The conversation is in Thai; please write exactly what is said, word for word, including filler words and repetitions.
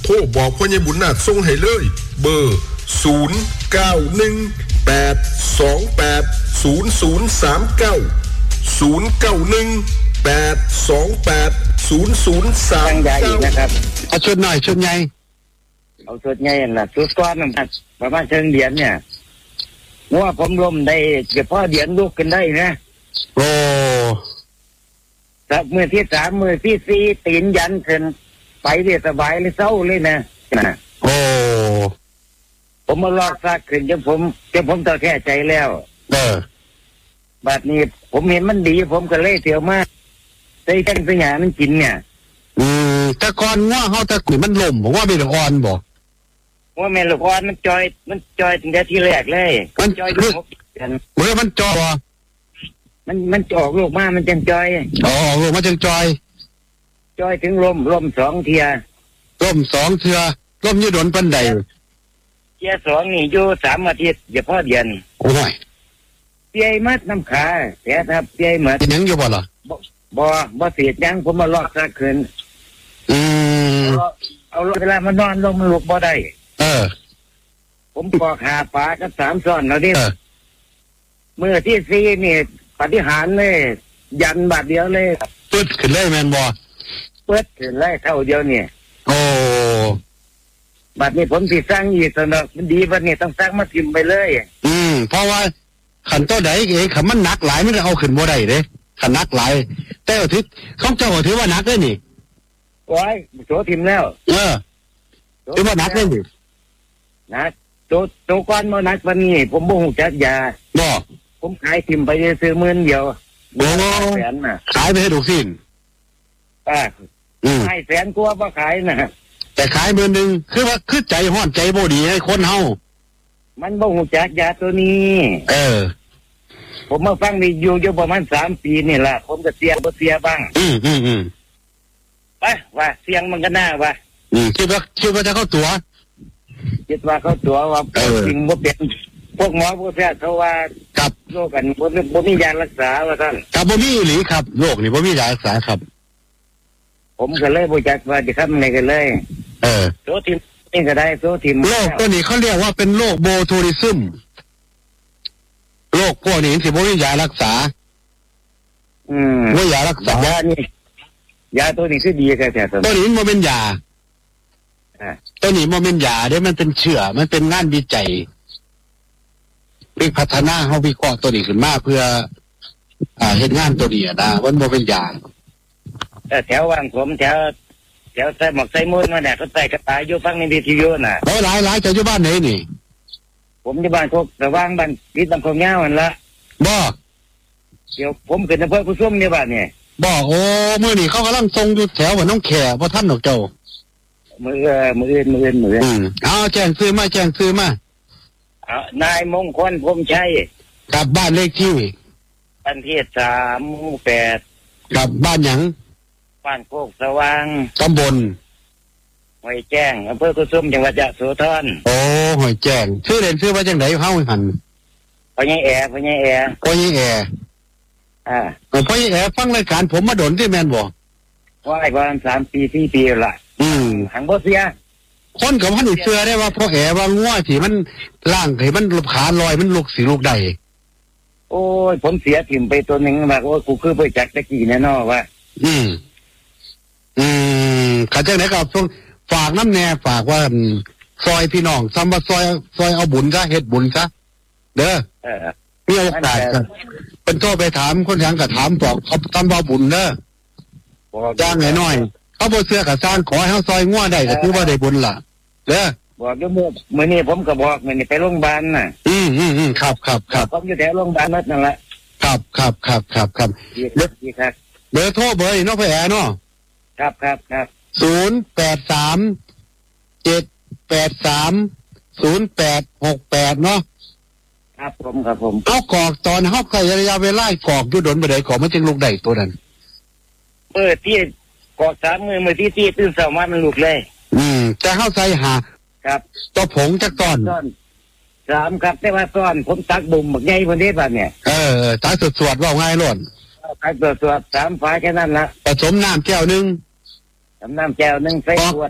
ทรบอกพ่อใหญ่บุญนาคส่งให้เลยเบอร์ศูนย์เก้าหนึ่งแปดสองแปดศูนย์ศูนย์สามเก้าศูนย์เก้าหนึ่งแปดสองแปดศูนย์ศูนย์สามเก้านะครับเอาชุดหน่อยชุดใหญ่เอาชุดใหญ่น่ะชุดก้อนนะครับประมาณเชิงเดียนเนี่ยว่าผมลมได้เฉพาะเดียนลูกกันได้นะโอ้สับมือที่สามมือที่สี่ตีนยันขึ้นไปเรียสบายเลยเศร้าเลยนะนะโอ้ผมมาลอกซากขึ้นจนผมจนผมต่อแค่ใจแล้วเออบัดนี้ผมเห็นมันดีผมก็เลยเที่ยวมากใส่จังสยามมันกินเนี่ยอืมแต่ก่อนว่าเฮาตะกุยมันล่มบอกว่าเป็นอ่อนบ่ว่าแม่ลูกอ่อนมันจอยมันจอยตั้งแต่ที่แรกเลยมันจอยลูกกันเมื่อมันจอยมันมันออกลูกมามันจังจอยอ๋อออกลูกมันจังจอยจอยถึงลมลมสองเทียลมสองเทียลมอยู่ดนปันใดเทียสองนี่อยู่สามอาทิตย์อย่าพอเดือนโอ้ยเปียมัดน้ำขาแต่ครับเปียมัดยังอยู่บ่ล่ะบ่บ่บ่เสียดยังผมมาลอกซะคืนอืมเอาเวลามันนอนลงมันลุกบ่ได้เออผมปอกหาปลากับสามซ้อนแล้วดิเมื่อที่สี่นี่ปฏิหารเลยยันบาดเดียวเลยปึ๊ดขึ้นเลยแม่นบ่ปึ๊ดขึ้นเลยเท่าเดียวเนี่ยโอ้บาดนี้ผมสิสร้างอีกสนอกมันดีบัดนี้ต้องสร้างมาทิ่มไปเลยอืมเพราะว่าขันตัวใดเองขันมันหนักหลายมันจะเอาขึ้นบ่ได้เด้ขันหนักหลายแต่ว่าถือของเจ้าถือว่าหนักเลยนี่โอ้ยโตทิ่มแล้วเออถือว่าหนักเลยนี่นะโตโตก้อนมาหนักวันนี้ผมบ่ฮู้จักยาบ่ผมขายทิ่มไปซื้อหมื่นเดียวโอ้แสนน่ะขายไปให้ดูสิ้นอ่าให้แสนกว่าบ่ขายน่ะแต่ขายหมื่นนึงคือว่าคือใจฮ้อนใจบ่ดีให้คนเฮามันบ่ฮู้จักยาตัวนี้เออผมมาฟังนี่อยู่อยู่ประมาณสามปีนี่ล่ะผมก็เสียบ่เสียบ้างอืมๆๆไปว่าเสียงมันก็น่าว่าอืมคิดว่าคิดว่าจะเข้าตัวคิดว่าเข้าตัวว่าจริงบ่เป็นพวกหมอพวกแพทย์เขาว่ากับโรคกันบ่บ่มียารักษาว่าซั่นกับบ่มีอีหลีครับโรคนี่บ่มียารักษาครับผมก็เลยบ่จักว่าสิทำอะไรกันเลยเออโซทิมนี่ก็ได้โซทิมโรคตัวนี้เขาเรียกว่าเป็นโรคโบทูริซึมโรคพวกนี้สิบ่มียารักษาอืมบ่ยารักษายานี่ยาตัวนี้คือดีแท้ๆตัวนี้มันบ่เป็นยาอ่าตัวนี้มันเป็นยาเด้มันเป็นเชื้อมันเป็นงานวิจัยวิพัฒนาเฮาวิเคราะห์ตัวนี้ขึ้นมาเพื่ออ่าเฮ็ดงานตัวนี้นะมันบ่เป็นยาเออแถวว่างผมแถวแถวใส่หมอกใส่มูลมาเนี่ยเขาใส่กระต่ายอยู่ฟังในวิทยุน่ะโอ้หลายๆจะอยู่บ้านไหนนี่ผมอยู่บ้านโคกระว่างบ้านพิษบางคงยาวนั่นละบ่เดี๋ยวผมขึ้นอำเภอกุสุมนี่บ้านนี่บ่โอ้มื้อนี้เขากำลังส่งอยู่แถวบ้านน้องแขบ่ทันดอกเจ้ามื้อเอ่อมื้ออื่นมื้ออื่นมื้ออื่นอืมเอาแจ้งซื้อมาแจ้งซื้อมาอ่านายมงคลพรหมชัยกับบ้านเลขที่บ้านที่สามหมู่แปดกับบ้านหยังบ้านโคกสว่างตำบลห้วยแจ้งอำเภอกุสุมจังหวัดยะโสธรโอ้ห้วยแจ้งชื่อเล่นชื่อว่าจังได๋เฮาหั่นพ่อใหญ่แอพ่อใหญ่แอพ่อใหญ่แออ่าพ่อใหญ่แอฟังรายการผมมาโดนที่แม่นบ่ว่าไอ้ประมาณสามปีสี่ปีละอืมหังบ่เสียคนก็บ่ได้เชื่อได้ว่าพ่อแอว่างัวที่มันล่างให้มันขาลอยมันลุกสิลุกได้โอ้ยผมเสียถิ่มไปตัวนึงว่าโอ้กูคือไปจักตะกี้แน่นอนว่าอืมอืมเขาจังได๋ก็ฝากน้ำแน่ฝากว่าซอยพี่น้องซ้ำว่าซอยซอยเอาบุญซะเฮ็ดบุญซะเด้อเออมีโอกาสก็เพิ่นโทรไปถามคนหยังก็ถามบอกเขาทำบ่บุญเด้อจ้างให้น้อยเขาบ่เชื่อก็สร้างขอให้เฮาซอยงัวได้ก็ถือว่าได้บุญล่ะเด้อบอกอยู่มื้อมื้อนี้ผมก็บอกมื้อนี้ไปโรงพยาบาลน่ะอืมๆๆครับๆๆผมอยู่แถวโรงพยาบาลนั่นแหละครับๆๆๆดีครับเบอร์โทรเบอร์นี่เนาะพ่อแอเนาะครับครับครับศูนย์แปดสาม เจ็ดแปดสาม ศูนย์แปดหกแปดเนาะครับผมครับผมเอากอกตอนเฮาใกล้ระยะเวลากอกอยู่ดนบ่ได้กอกมันจึงลูกได้ตัวนั้นเปิดที่กอกสามมือมือที่ที่ตื่นเช้ามามันลูกเลยอืมแต่เฮาใส่หาครับตัวผงจักตอนสามครับแต่ว่าตอนผมตักบุ่มบักใหญ่พุ่นเด้บัดเนี่ยเออตักสวดๆว่าง่ายโลดตักสวดๆสามฝาแค่นั้นล่ะผสมน้ำแก้วนึงน้ำแก้วนึงใส่ขวด